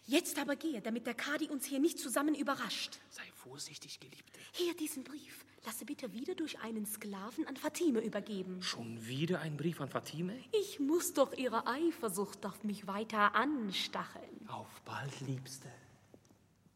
Jetzt aber gehe, damit der Kadi uns hier nicht zusammen überrascht. Sei vorsichtig, Geliebte. Hier diesen Brief. Lasse bitte wieder durch einen Sklaven an Fatime übergeben. Schon wieder ein Brief an Fatime? Ich muss doch ihre Eifersucht auf mich weiter anstacheln. Auf bald, Liebste.